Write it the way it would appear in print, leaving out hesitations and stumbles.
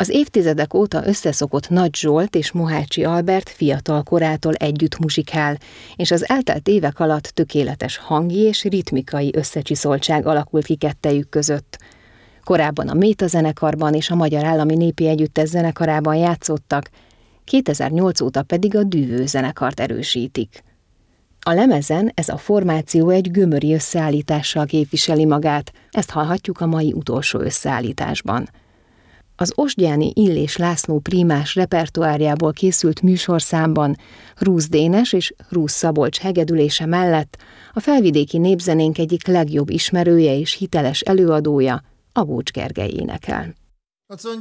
Az évtizedek óta összeszokott Nagy Zsolt és Mohácsi Albert fiatal korától együtt muzsikál, és az eltelt évek alatt tökéletes hangi és ritmikai összecsiszoltság alakult ki kettejük között. Korábban a Méta zenekarban és a Magyar Állami Népi Együttes zenekarában játszottak, 2008 óta pedig a Dühő zenekart erősítik. A lemezen ez a formáció egy gömöri összeállítással képviseli magát, ezt hallhatjuk a mai utolsó összeállításban. Az Osgyáni Illés László prímás repertoárjából készült műsorszámban Rusz Dénes és Rusz Szabolcs hegedülése mellett a felvidéki népzenénk egyik legjobb ismerője és hiteles előadója, Abócs Gergely énekel.